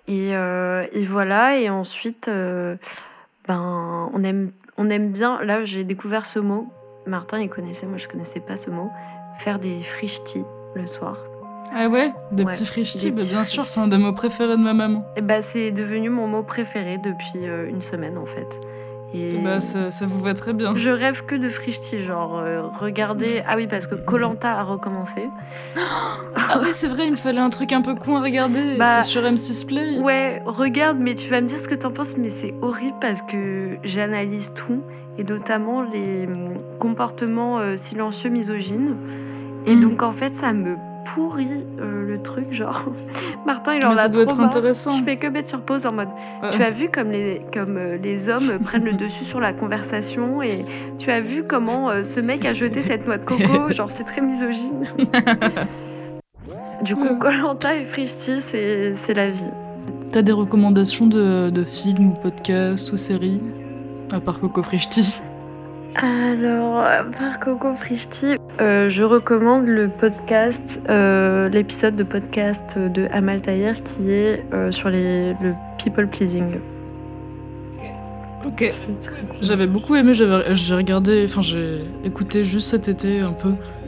Et voilà. Et ensuite, on aime bien. Là, j'ai découvert ce mot. Martin, il connaissait, moi je connaissais pas ce mot. Faire des frichtis le soir. Ah ouais, des Ouais, petits frichtis, des petits bien sûr, c'est frichtis. un des mots préférés de ma maman. Et c'est devenu mon mot préféré depuis une semaine en fait. Et Et ça vous va très bien. je rêve que de frichtis, genre regardez. Ah oui, parce que koh a recommencé. Ah ouais, c'est vrai, il me fallait un truc un peu con à regarder. C'est sur M6 Play. Ouais, regarde, mais tu vas me dire ce que t'en penses, mais c'est horrible parce que j'analyse tout, et notamment les comportements silencieux misogynes. Et donc en fait, ça me pourrit le truc, genre. Martin, il en Mais a ça doit trop être marre. intéressant. Je fais que mettre sur pause en mode. Tu as vu comme les hommes prennent le dessus sur la conversation, et tu as vu comment ce mec a jeté cette noix de coco, genre c'est très misogyne. Du coup, koh et frichtis, c'est la vie. T'as des recommandations de films ou podcasts ou séries à part Coco Frichti? Alors, par Coco Frichti, je recommande le podcast, l'épisode de podcast de Amal Taher qui est sur le people pleasing. Ok. J'avais beaucoup aimé, j'ai regardé, j'ai écouté juste cet été un peu.